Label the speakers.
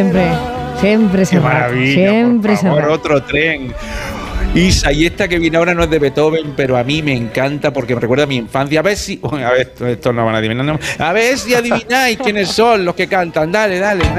Speaker 1: Siempre se
Speaker 2: Qué
Speaker 1: va.
Speaker 2: maravilla,
Speaker 1: Siempre
Speaker 2: por
Speaker 1: se
Speaker 2: favor,
Speaker 1: va.
Speaker 2: otro tren. Isa, y esta que viene ahora no es de Beethoven, pero a mí me encanta porque me recuerda a mi infancia. A ver si... A ver, estos no van a adivinar. No. A ver si adivináis quiénes son los que cantan. Dale, dale.